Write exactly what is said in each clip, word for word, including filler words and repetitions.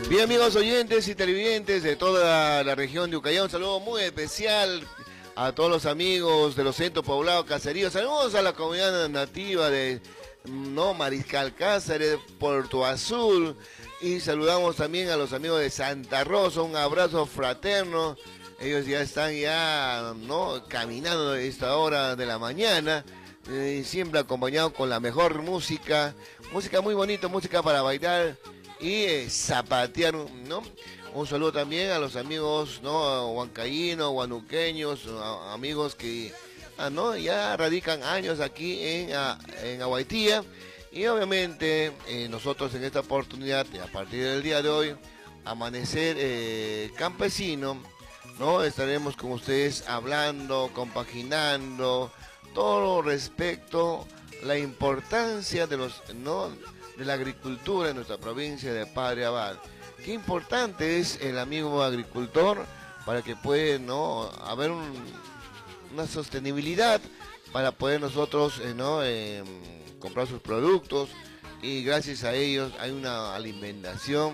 Bien, amigos oyentes y televidentes de toda la región de Ucayali, un saludo muy especial a todos los amigos de los centros poblados, caseríos. Saludos a la comunidad nativa de no Mariscal Cáceres, Puerto Azul, y saludamos también a los amigos de Santa Rosa. Un abrazo fraterno. Ellos ya están ya no caminando a esta hora de la mañana, eh, siempre acompañados con la mejor música, música muy bonita, música para bailar y eh, zapatear, ¿no? Un saludo también a los amigos, ¿no? Huancaínos, huanuqueños, a, amigos que ah, ¿no? ya radican años aquí en, a, en Aguaitía. Y obviamente eh, nosotros en esta oportunidad, a partir del día de hoy, Amanecer eh, Campesino, ¿no? Estaremos con ustedes hablando, compaginando todo respecto a la importancia de los, ¿no? de la agricultura en nuestra provincia de Padre Abad. Qué importante es el amigo agricultor para que pueda, ¿no? haber un, una sostenibilidad para poder nosotros eh, ¿no? eh, comprar sus productos, y gracias a ellos hay una alimentación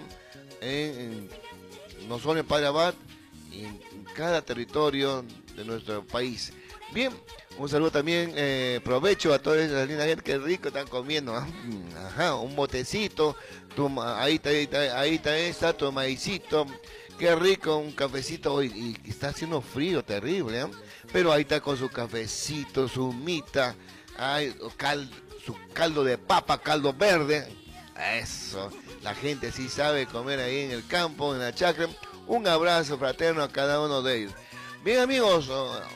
en, en, no solo en Padre Abad, en cada territorio de nuestro país. Bien, un saludo también, eh, provecho a toda esa linda gente, que rico están comiendo. ¿eh? Ajá, un botecito, tu, ahí, está, ahí, está, ahí está, está tu maicito, qué rico, un cafecito, y, y está haciendo frío terrible, ¿eh? Pero ahí está con su cafecito, su humita, ay, cal, su caldo de papa, caldo verde, eso, la gente sí sabe comer ahí en el campo, en la chacra. Un abrazo fraterno a cada uno de ellos. Bien, amigos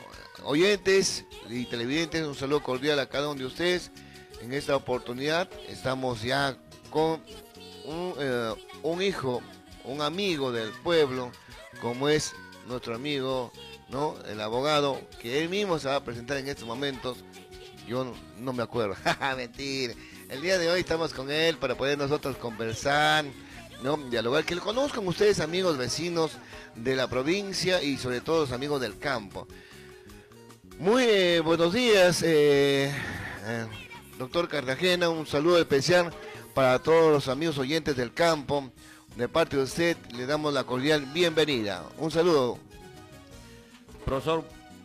oyentes y televidentes, un saludo cordial a cada uno de ustedes. En esta oportunidad estamos ya con un, eh, un hijo, un amigo del pueblo, como es nuestro amigo, ¿no? El abogado, que él mismo se va a presentar en estos momentos. Yo no, no me acuerdo, mentira. El día de hoy estamos con él para poder nosotros conversar, ¿no? Dialogar, que lo conozcan ustedes, amigos vecinos de la provincia y sobre todo los amigos del campo. Muy eh, buenos días, eh, eh, doctor Cartagena, un saludo especial para todos los amigos oyentes del campo. De parte de usted le damos la cordial bienvenida. Un saludo. Profesor,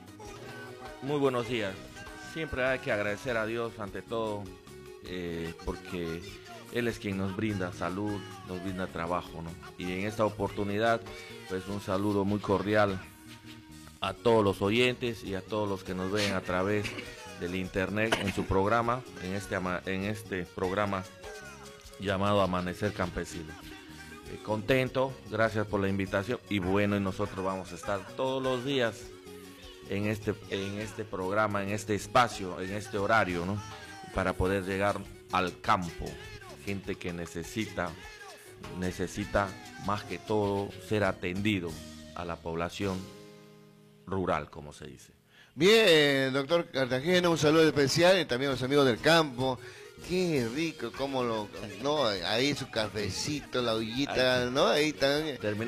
muy buenos días. Siempre hay que agradecer a Dios ante todo, eh, porque Él es quien nos brinda salud, nos brinda trabajo, ¿no? Y en esta oportunidad, pues un saludo muy cordial a todos los oyentes y a todos los que nos ven a través del internet en su programa, en este, en este programa llamado Amanecer Campesino. Eh, contento, gracias por la invitación, y bueno, y nosotros vamos a estar todos los días en este, en este programa, en este espacio, en este horario, ¿no? Para poder llegar al campo. Gente que necesita, necesita más que todo ser atendido a la población rural, como se dice. Bien, doctor Cartagena, un saludo especial, y también a los amigos del campo. Qué rico, cómo lo, no, ahí su cafecito, la ollita, ¿no? Ahí están.